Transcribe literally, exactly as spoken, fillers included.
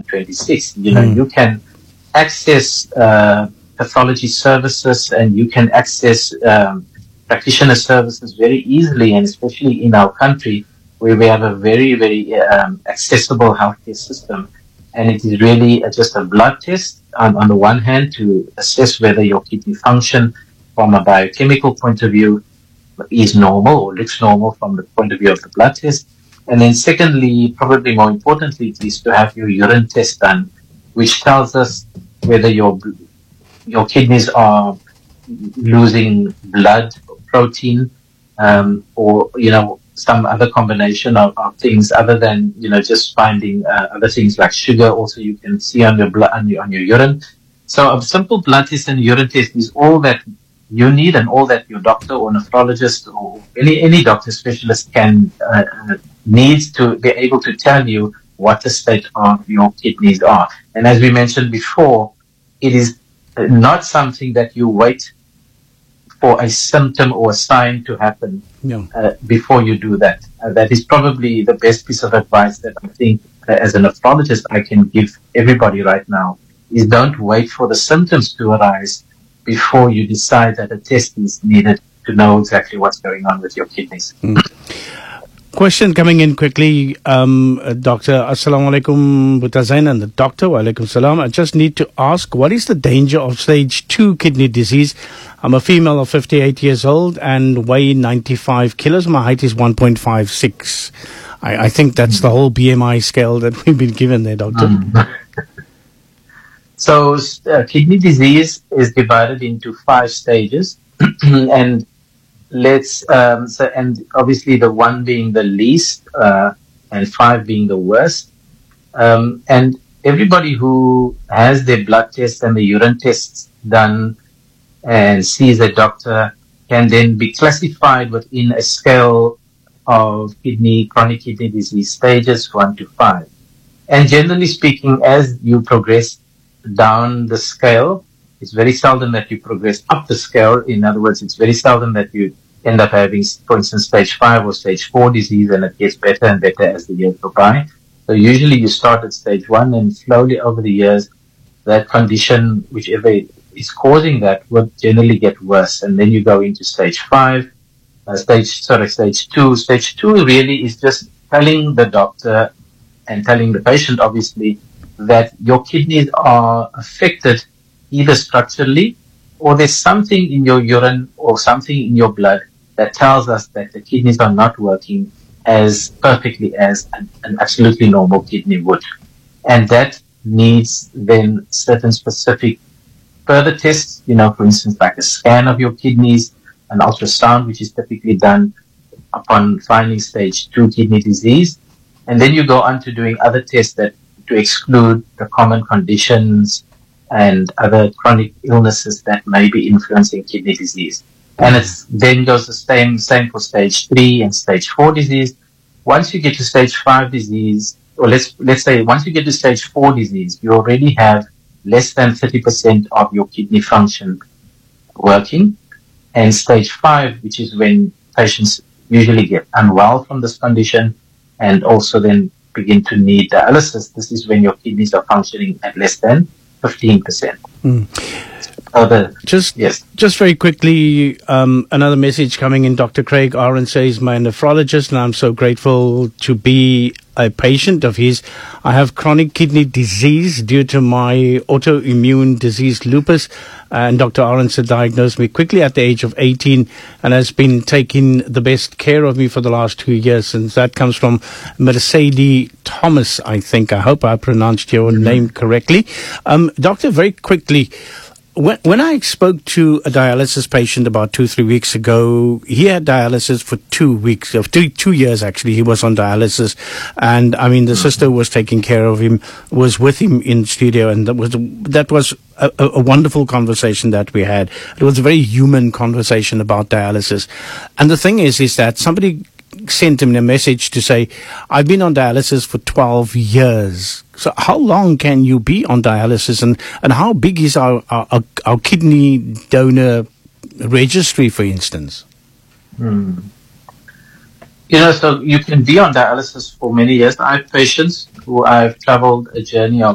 twenty-six. You know, mm. you can access uh, pathology services and you can access um, practitioner services very easily, and especially in our country where we have a very, very um, accessible healthcare system. And it is really uh, just a blood test on, on the one hand to assess whether your kidney function from a biochemical point of view is normal or looks normal from the point of view of the blood test. And then secondly, probably more importantly, is to have your urine test done, which tells us whether your your kidneys are losing blood, protein, um, or, you know, some other combination of, of things other than, you know, just finding uh, other things like sugar. Also, you can see on your blood, on your, on your urine. So a simple blood test and urine test is all that you need and all that your doctor or nephrologist or any, any doctor specialist can uh, needs to be able to tell you what the state of your kidneys are. And as we mentioned before, it is not something that you wait for a symptom or a sign to happen yeah. uh, before you do that. Uh, that is probably the best piece of advice that I think uh, as a nephrologist I can give everybody right now, is don't wait for the symptoms to arise before you decide that a test is needed to know exactly what's going on with your kidneys. Mm. Question coming in quickly, um, uh, Doctor. Assalamu alaikum, Butazain, and the doctor. Wa alaikum salam. I just need to ask, what is the danger of stage two kidney disease? I'm a female of fifty-eight years old and weigh ninety-five kilos. My height is one point five six. I, I think that's the whole B M I scale that we've been given there, Doctor. Mm. So, uh, kidney disease is divided into five stages, and let's um, so and obviously the one being the least uh, and five being the worst. Um, and everybody who has their blood tests and the urine tests done and sees a doctor can then be classified within a scale of kidney chronic kidney disease stages one to five. And generally speaking, as you progress down the scale, it's very seldom that you progress up the scale. In other words, it's very seldom that you end up having, for instance, stage five or stage four disease, and it gets better and better as the years go by. So usually you start at stage one, and slowly over the years, that condition, whichever is causing that, will generally get worse. And then you go into stage five, uh, stage, sorry, stage two. Stage two really is just telling the doctor and telling the patient, obviously, that your kidneys are affected either structurally or there's something in your urine or something in your blood that tells us that the kidneys are not working as perfectly as an, an absolutely normal kidney would. And that needs then certain specific further tests, you know, for instance, like a scan of your kidneys, an ultrasound, which is typically done upon finding stage two kidney disease. And then you go on to doing other tests that to exclude the common conditions and other chronic illnesses that may be influencing kidney disease. And it then goes the same, same for stage three and stage four disease. Once you get to stage five disease, or let's, let's say once you get to stage four disease, you already have less than thirty percent of your kidney function working. And stage five, which is when patients usually get unwell from this condition and also then begin to need dialysis, this is when your kidneys are functioning at less than fifteen percent. Mm. So the, just, yes. just very quickly, um, another message coming in. Doctor Craig Aaron says, my nephrologist, and I'm so grateful to be a patient of his. I have chronic kidney disease due to my autoimmune disease lupus. And Doctor Aronson diagnosed me quickly at the age of eighteen and has been taking the best care of me for the last two years. And that comes from Mercedes Thomas, I think. I hope I pronounced your mm-hmm. name correctly. Um, doctor, very quickly, when, when I spoke to a dialysis patient about two, three weeks ago, he had dialysis for two weeks, of two, two years actually. He was on dialysis. And I mean, the mm-hmm. sister was taking care of him, was with him in studio. And that was, that was a, a wonderful conversation that we had. It was a very human conversation about dialysis. And the thing is, is that somebody sent him a message to say, I've been on dialysis for twelve years. So how long can you be on dialysis, and, and how big is our, our, our kidney donor registry, for instance? Hmm. You know, so you can be on dialysis for many years. I have patients who I've traveled a journey of